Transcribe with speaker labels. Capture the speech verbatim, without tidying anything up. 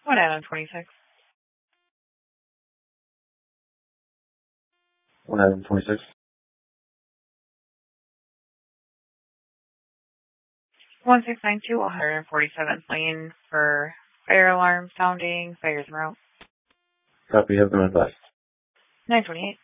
Speaker 1: One item twenty-six.
Speaker 2: One item twenty-six.
Speaker 1: One six nine two, one hundred forty-seventh lane for fire alarm sounding, fires en route.
Speaker 2: Copy, have them advised.
Speaker 1: Nine twenty-eight.